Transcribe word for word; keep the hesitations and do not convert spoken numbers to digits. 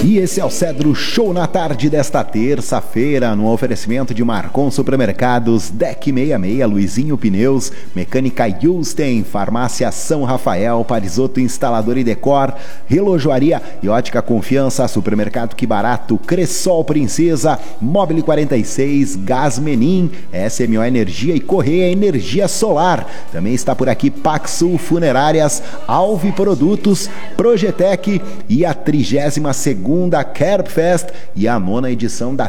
E esse é o Cedro Show na tarde desta terça-feira, no oferecimento de Marcon Supermercados, Deck sessenta e seis, Luizinho Pneus, Mecânica Yusten, Farmácia São Rafael, Parisoto Instalador e Decor, Relojoaria e Ótica Confiança, Supermercado Que Barato, Cressol Princesa, Mobile quarenta e seis, Gás Menin, S M O Energia e Correia Energia Solar. Também está por aqui Paxul Funerárias, Alve Produtos, Projetec e a trigésima segunda Kerbfest e a nona edição da